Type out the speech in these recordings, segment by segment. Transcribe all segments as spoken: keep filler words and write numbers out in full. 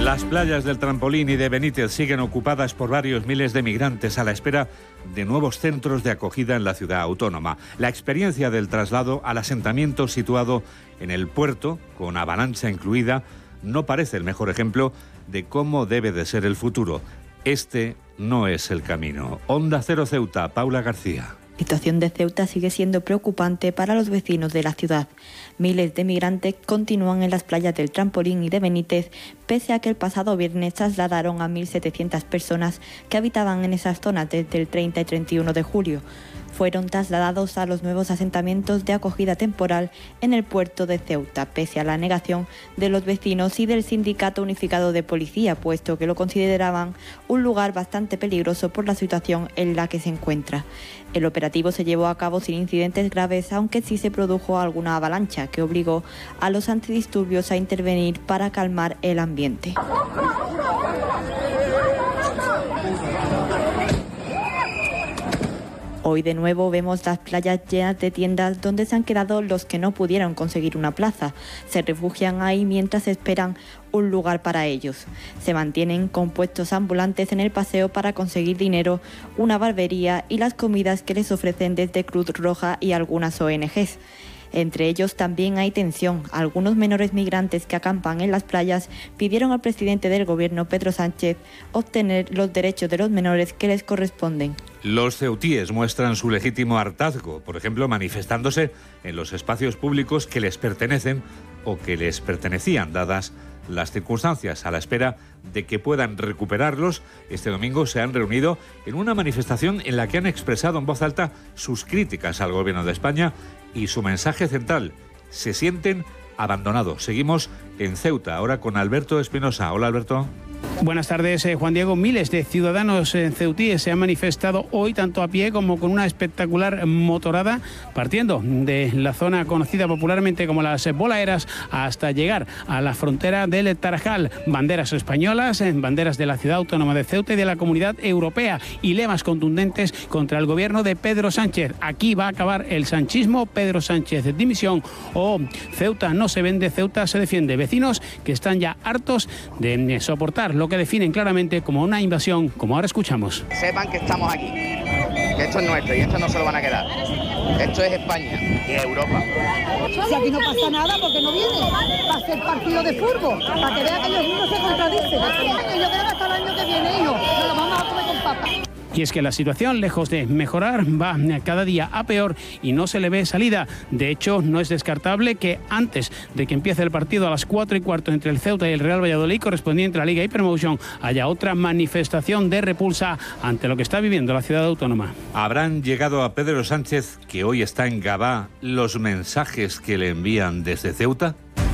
Las playas del Trampolín y de Benítez siguen ocupadas por varios miles de migrantes a la espera de nuevos centros de acogida en la ciudad autónoma. La experiencia del traslado al asentamiento situado en el puerto, con avalancha incluida, no parece el mejor ejemplo de cómo debe de ser el futuro. Este no es el camino. Onda Cero Ceuta, Paula García. La situación de Ceuta sigue siendo preocupante para los vecinos de la ciudad. Miles de migrantes continúan en las playas del Trampolín y de Benítez, pese a que el pasado viernes trasladaron a mil setecientas personas que habitaban en esas zonas desde el treinta y treinta y uno de julio. Fueron trasladados a los nuevos asentamientos de acogida temporal en el puerto de Ceuta, pese a la negación de los vecinos y del Sindicato Unificado de Policía, puesto que lo consideraban un lugar bastante peligroso por la situación en la que se encuentra. El operativo se llevó a cabo sin incidentes graves, aunque sí se produjo alguna avalancha que obligó a los antidisturbios a intervenir para calmar el ambiente. Hoy de nuevo vemos las playas llenas de tiendas donde se han quedado los que no pudieron conseguir una plaza. Se refugian ahí mientras esperan un lugar para ellos. Se mantienen con puestos ambulantes en el paseo para conseguir dinero, una barbería y las comidas que les ofrecen desde Cruz Roja y algunas O N Ges. Entre ellos también hay tensión. Algunos menores migrantes que acampan en las playas pidieron al presidente del gobierno, Pedro Sánchez, obtener los derechos de los menores que les corresponden. Los ceutíes muestran su legítimo hartazgo, por ejemplo, manifestándose en los espacios públicos que les pertenecen o que les pertenecían, dadas las circunstancias. A la espera de que puedan recuperarlos, este domingo se han reunido en una manifestación en la que han expresado en voz alta sus críticas al gobierno de España y su mensaje central: se sienten abandonados. Seguimos en Ceuta, ahora con Alberto Espinosa. Hola, Alberto. Buenas tardes, eh, Juan Diego. Miles de ciudadanos eh, ceutíes se han manifestado hoy tanto a pie como con una espectacular motorada, partiendo de la zona conocida popularmente como las Bolaeras hasta llegar a la frontera del Tarajal. Banderas españolas, eh, banderas de la ciudad autónoma de Ceuta y de la Comunidad Europea y lemas contundentes contra el gobierno de Pedro Sánchez. Aquí va a acabar el sanchismo, Pedro Sánchez de dimisión o Ceuta no se vende, Ceuta se defiende. Vecinos que están ya hartos de eh, soportar lo que definen claramente como una invasión, como ahora escuchamos. Sepan que estamos aquí, que esto es nuestro y esto no se lo van a quedar. Esto es España y Europa. Si aquí no pasa nada, porque no viene para hacer partido de fútbol, para que vean que ellos mismos se contradicen. Yo creo que hasta el año que viene, hijo, nos lo vamos a comer con papa. Y es que la situación, lejos de mejorar, va cada día a peor y no se le ve salida. De hecho, no es descartable que antes de que empiece el partido a las cuatro y cuarto entre el Ceuta y el Real Valladolid, correspondiente a la Liga Hypermotion, haya otra manifestación de repulsa ante lo que está viviendo la ciudad autónoma. ¿Habrán llegado a Pedro Sánchez, que hoy está en Gabá, los mensajes que le envían desde Ceuta?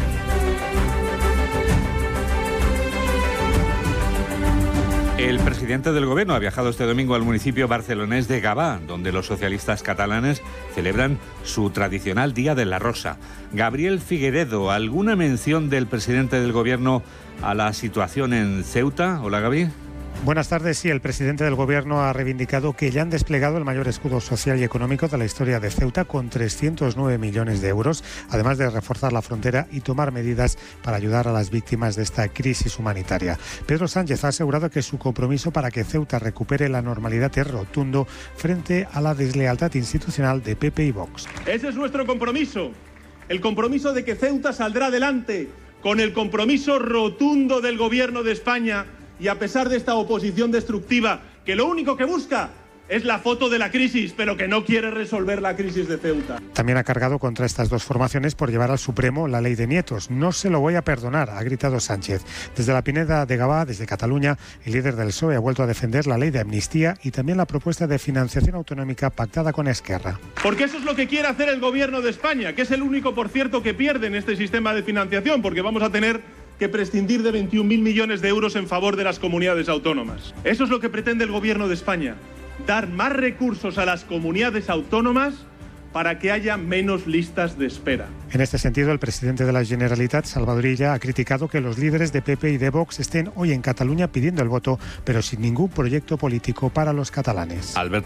El presidente del gobierno ha viajado este domingo al municipio barcelonés de Gavà, donde los socialistas catalanes celebran su tradicional Día de la Rosa. Gabriel Figueredo, ¿alguna mención del presidente del gobierno a la situación en Ceuta? Hola, Gaby. Buenas tardes. Sí, el presidente del Gobierno ha reivindicado que ya han desplegado el mayor escudo social y económico de la historia de Ceuta, con trescientos nueve millones de euros, además de reforzar la frontera y tomar medidas para ayudar a las víctimas de esta crisis humanitaria. Pedro Sánchez ha asegurado que su compromiso para que Ceuta recupere la normalidad es rotundo frente a la deslealtad institucional de P P y Vox. Ese es nuestro compromiso, el compromiso de que Ceuta saldrá adelante, con el compromiso rotundo del Gobierno de España. Y a pesar de esta oposición destructiva, que lo único que busca es la foto de la crisis, pero que no quiere resolver la crisis de Ceuta. También ha cargado contra estas dos formaciones por llevar al Supremo la ley de nietos. No se lo voy a perdonar, ha gritado Sánchez. Desde la Pineda de Gavà, desde Cataluña, el líder del P S O E ha vuelto a defender la ley de amnistía y también la propuesta de financiación autonómica pactada con Esquerra. Porque eso es lo que quiere hacer el Gobierno de España, que es el único, por cierto, que pierde en este sistema de financiación, porque vamos a tener que prescindir de veintiún mil millones de euros en favor de las comunidades autónomas. Eso es lo que pretende el Gobierno de España, dar más recursos a las comunidades autónomas para que haya menos listas de espera. En este sentido, el presidente de la Generalitat, Salvador Illa, ha criticado que los líderes de P P y de Vox estén hoy en Cataluña pidiendo el voto, pero sin ningún proyecto político para los catalanes. Alberto